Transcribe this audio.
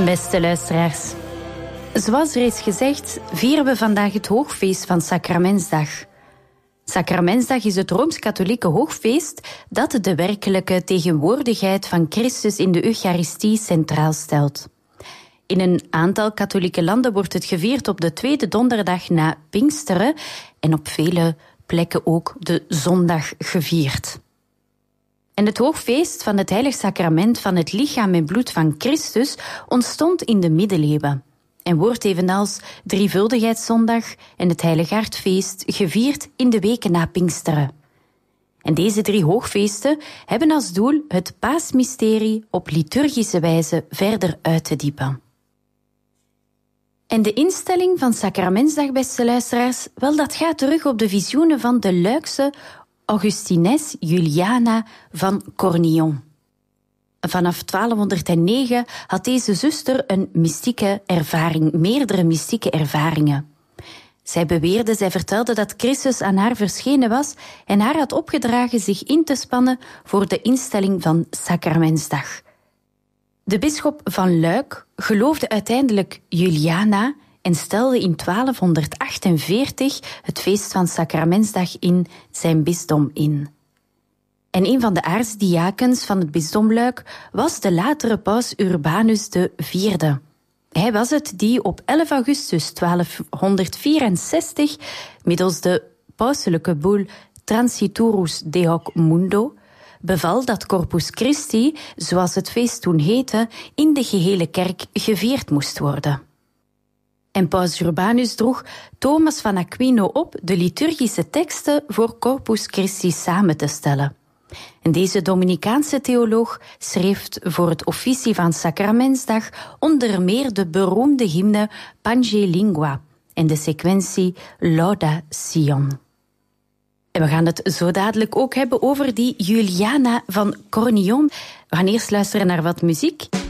Beste luisteraars, zoals reeds gezegd vieren we vandaag het hoogfeest van Sacramentsdag. Sacramentsdag is het Rooms-Katholieke hoogfeest dat de werkelijke tegenwoordigheid van Christus in de Eucharistie centraal stelt. In een aantal katholieke landen wordt het gevierd op de tweede donderdag na Pinksteren en op vele plekken ook de zondag gevierd. En het hoogfeest van het heilig sacrament van het lichaam en bloed van Christus ontstond in de middeleeuwen en wordt evenals Drievuldigheidszondag en het Heiligaardfeest gevierd in de weken na Pinksteren. En deze 3 hoogfeesten hebben als doel het paasmysterie op liturgische wijze verder uit te diepen. En de instelling van Sacramentsdag, beste luisteraars, wel, dat gaat terug op de visioenen van de Luikse Augustines Juliana van Cornillon. Vanaf 1209 had deze zuster een mystieke ervaring, meerdere mystieke ervaringen. Zij vertelde dat Christus aan haar verschenen was en haar had opgedragen zich in te spannen voor de instelling van Sacramentsdag. De bisschop van Luik geloofde uiteindelijk Juliana en stelde in 1248 het feest van Sacramentsdag in zijn bisdom in. En een van de aartsdiakens van het bisdom Luik was de latere paus Urbanus IV. Hij was het die op 11 augustus 1264 middels de pauselijke boel Transiturus de hoc mundo beval dat Corpus Christi, zoals het feest toen heette, in de gehele kerk gevierd moest worden. En paus Urbanus droeg Thomas van Aquino op de liturgische teksten voor Corpus Christi samen te stellen. En deze Dominicaanse theoloog schreef voor het officie van Sacramentsdag onder meer de beroemde hymne Pange Lingua en de sequentie Lauda Sion. En we gaan het zo dadelijk ook hebben over die Juliana van Cornillon. We gaan eerst luisteren naar wat muziek.